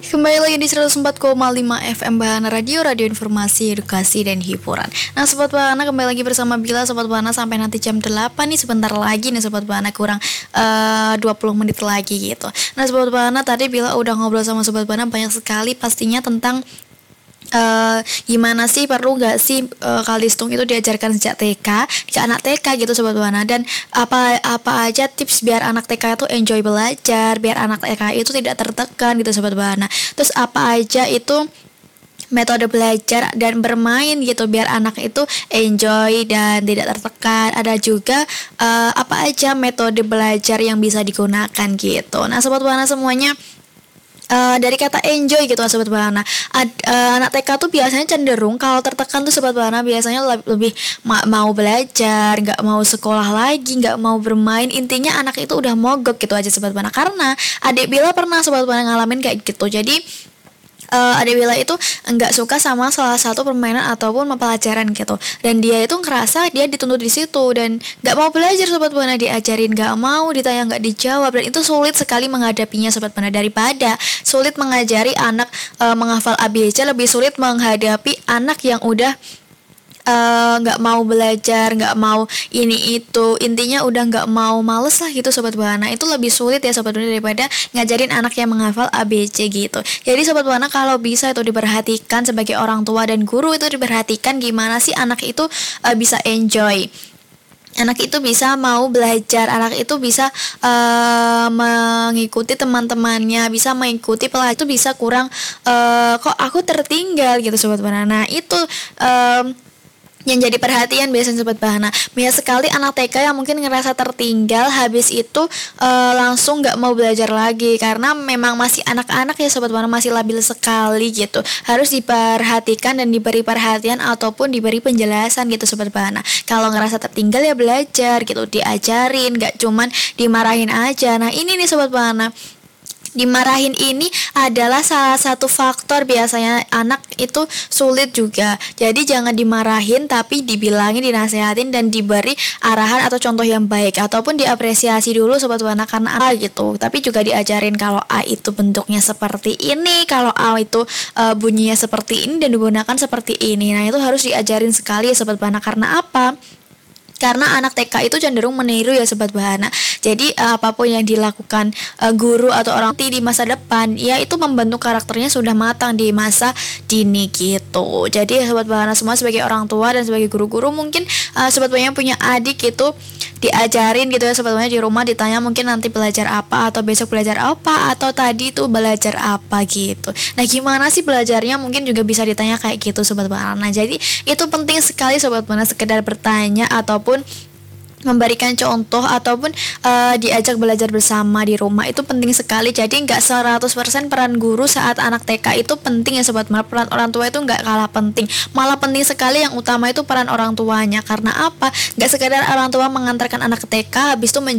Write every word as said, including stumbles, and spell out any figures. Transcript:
Kembali lagi di seratus empat koma lima F M Bahana Radio, radio informasi, edukasi, dan hiburan. Nah Sobat Bahana, kembali lagi bersama Bila. Sobat Bahana sampai nanti jam delapan nih, sebentar lagi nih Sobat Bahana, kurang uh, dua puluh menit lagi gitu. Nah Sobat Bahana, tadi Bila udah ngobrol sama Sobat Bahana banyak sekali pastinya tentang Uh, gimana sih, perlu gak sih uh, Kalistung itu diajarkan sejak T K ke anak T K gitu Sobat Bahana, dan apa apa aja tips biar anak T K itu enjoy belajar, biar anak T K itu tidak tertekan gitu Sobat Bahana. Terus apa aja itu metode belajar dan bermain gitu biar anak itu enjoy dan tidak tertekan. Ada juga uh, apa aja metode belajar yang bisa digunakan gitu. Nah Sobat Bahana semuanya, Uh, dari kata enjoy gitu Sobat Bahana. Ad, uh, anak T K tuh biasanya cenderung kalau tertekan tuh Sobat Bahana biasanya lebih, lebih ma- mau belajar, nggak mau sekolah lagi, nggak mau bermain. Intinya anak itu udah mogok gitu aja Sobat Bahana. Karena adik Bila pernah Sobat Bahana ngalamin kayak gitu. Jadi Uh, adik Bila itu nggak suka sama salah satu permainan ataupun pelajaran gitu, dan dia itu ngerasa dia dituntut di situ dan nggak mau belajar Sobat Bahana, diajarin nggak mau, ditanya nggak dijawab, dan itu sulit sekali menghadapinya Sobat Bahana. Daripada sulit mengajari anak uh, menghafal A B C, lebih sulit menghadapi anak yang udah nggak uh, mau belajar, nggak mau ini itu, intinya udah nggak mau, males lah gitu Sobat Bahana. Itu lebih sulit ya Sobat Bahana daripada ngajarin anak yang menghafal A B C gitu. Jadi Sobat Bahana kalau bisa itu diperhatikan sebagai orang tua dan guru, itu diperhatikan gimana sih anak itu uh, bisa enjoy, anak itu bisa mau belajar, anak itu bisa uh, mengikuti teman-temannya, bisa mengikuti pelajaran, itu bisa kurang uh, kok aku tertinggal gitu Sobat Bahana. Nah itu um, yang jadi perhatian biasanya Sobat Bahana. Banyak sekali anak T K yang mungkin ngerasa tertinggal, habis itu uh, langsung gak mau belajar lagi karena memang masih anak-anak ya Sobat Bahana, masih labil sekali gitu. Harus diperhatikan dan diberi perhatian ataupun diberi penjelasan gitu Sobat Bahana. Kalau ngerasa tertinggal ya belajar gitu, diajarin, gak cuman dimarahin aja. Nah ini nih Sobat Bahana, dimarahin ini adalah salah satu faktor biasanya anak itu sulit juga. Jadi jangan dimarahin, tapi dibilangin, dinasehatin, dan diberi arahan atau contoh yang baik, ataupun diapresiasi dulu Sobat Bahana karena A gitu. Tapi juga diajarin kalau A itu bentuknya seperti ini, kalau A itu uh, bunyinya seperti ini dan digunakan seperti ini. Nah itu harus diajarin sekali ya Sobat Bahana. Karena apa? Karena anak T K itu cenderung meniru ya Sobat Bahana. Jadi uh, apapun yang dilakukan uh, guru atau orang tua di masa depan, ya itu membentuk karakternya sudah matang di masa dini gitu. Jadi Sobat Bahana semua sebagai orang tua dan sebagai guru-guru, mungkin uh, Sobat Bahana punya adik itu diajarin gitu ya Sobat Bahana, di rumah ditanya mungkin nanti belajar apa, atau besok belajar apa, atau tadi tuh belajar apa gitu. Nah gimana sih belajarnya, mungkin juga bisa ditanya kayak gitu Sobat Bahana. Nah jadi itu penting sekali Sobat Bahana, sekedar bertanya ataupun memberikan contoh ataupun uh, diajak belajar bersama di rumah itu penting sekali. Jadi nggak seratus persen peran guru saat anak T K itu penting ya Sobat Bahana. Peran orang tua itu nggak kalah penting, malah penting sekali. Yang utama itu peran orang tuanya. Karena apa? Nggak sekedar orang tua mengantarkan anak ke T K habis itu